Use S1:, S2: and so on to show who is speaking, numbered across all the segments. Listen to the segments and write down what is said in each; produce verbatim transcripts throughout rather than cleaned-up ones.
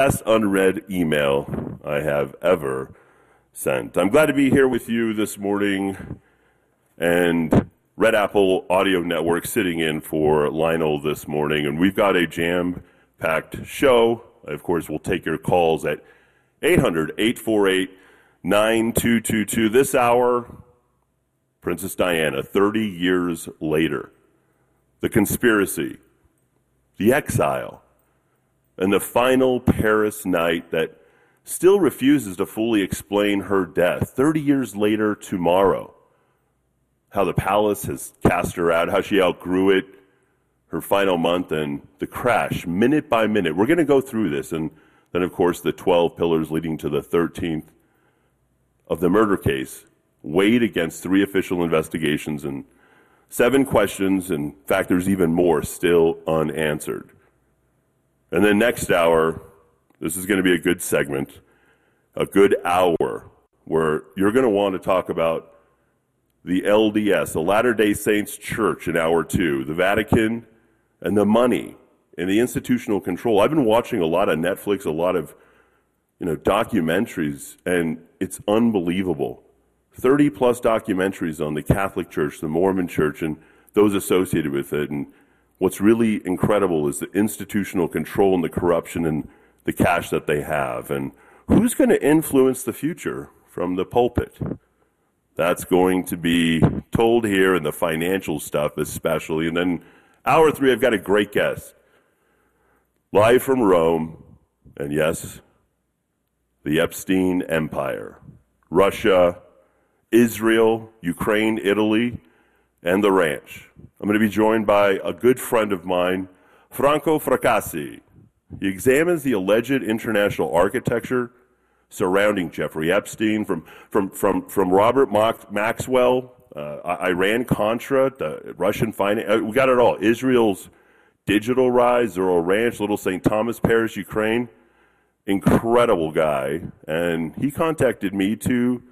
S1: last unread email I have ever sent. I'm glad to be here with you this morning and Red Apple Audio Network sitting in for Lionel this morning. And we've got a jam-packed show. Of course, we'll take your calls at eight hundred, eight four eight, nine two two two. This hour, Princess Diana, thirty years later. The conspiracy, the exile, and the final Paris night that still refuses to fully explain her death. thirty years later tomorrow. How the palace has cast her out, how she outgrew it, her final month, and the crash, minute by minute. We're going to go through this, and then, of course, the twelve pillars leading to the thirteenth of the murder case, weighed against three official investigations and seven questions. In fact, there's even more still unanswered. And then next hour, this is going to be a good segment, a good hour, where you're going to want to talk about the L D S, the Latter-day Saints Church in hour two, the Vatican, and the money and the institutional control. I've been watching a lot of Netflix, a lot of, you know, documentaries, and it's unbelievable. thirty plus documentaries on the Catholic Church, the Mormon Church, and those associated with it. And what's really incredible is the institutional control and the corruption and the cash that they have. And who's going to influence the future from the pulpit? That's going to be told here, in the financial stuff especially. And then hour three, I've got a great guest. Live from Rome, and yes, the Epstein Empire. Russia, Israel, Ukraine, Italy, and the ranch. I'm going to be joined by a good friend of mine, Franco Fracassi. He examines the alleged international architecture surrounding Jeffrey Epstein, from from from, from Robert Maxwell, uh, Iran-Contra, the Russian finance. We got it all. Israel's digital rise, Zorro Ranch, Little Saint Thomas Parish, Ukraine. Incredible guy. And he contacted me to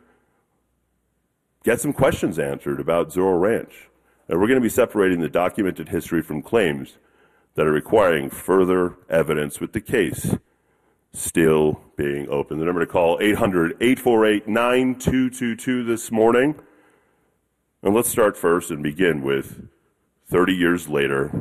S1: get some questions answered about Zorro Ranch. And we're going to be separating the documented history from claims that are requiring further evidence, with the case still being open. The number to call, eight hundred, eight four eight, nine two two two this morning. And let's start first and begin with thirty years later.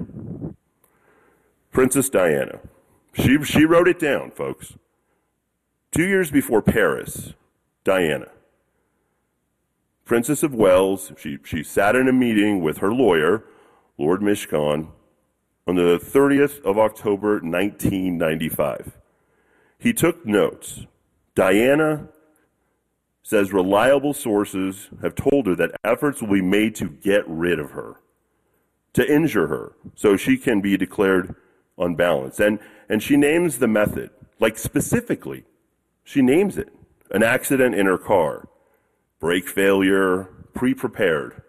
S1: Princess Diana. She, she wrote it down, folks. Two years before Paris, Diana, Princess of Wales, she, she sat in a meeting with her lawyer, Lord Mishcon, on the thirtieth of October, nineteen ninety-five. He took notes. Diana says reliable sources have told her that efforts will be made to get rid of her, to injure her, so she can be declared unbalanced. And, and she names the method, like specifically, she names it. An accident in her car, brake failure, pre-prepared.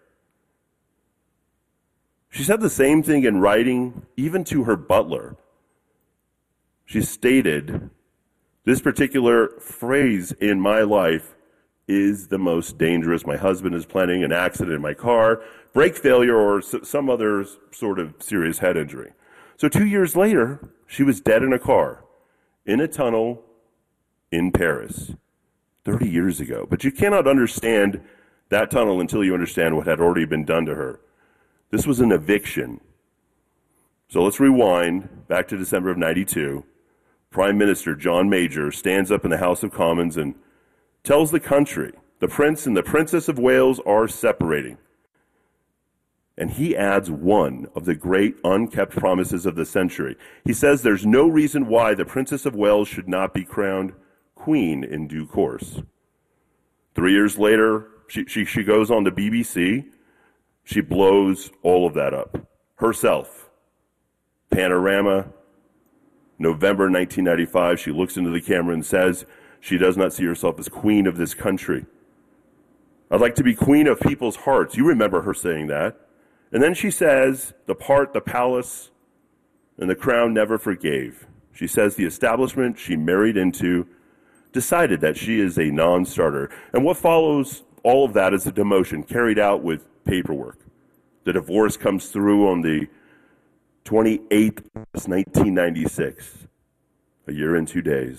S1: She said the same thing in writing, even to her butler. She stated, this particular phrase in my life is the most dangerous. My husband is planning an accident in my car, brake failure, or some other sort of serious head injury. So two years later, she was dead in a car, in a tunnel in Paris, thirty years ago. But you cannot understand that tunnel until you understand what had already been done to her. This was an eviction. So let's rewind back to December of ninety-two. Prime Minister John Major stands up in the House of Commons and tells the country the Prince and the Princess of Wales are separating. And he adds one of the great unkept promises of the century. He says there's no reason why the Princess of Wales should not be crowned queen in due course. Three years later, she, she, she goes on the B B C. She blows all of that up herself. Panorama, November nineteen ninety-five, she looks into the camera and says she does not see herself as queen of this country. I'd like to be queen of people's hearts. You remember her saying that. And then she says the part the palace and the crown never forgave. She says the establishment she married into decided that she is a non-starter. And what follows all of that is a demotion carried out with paperwork. The divorce comes through on the twenty-eighth of nineteen ninety-six. A year and two days.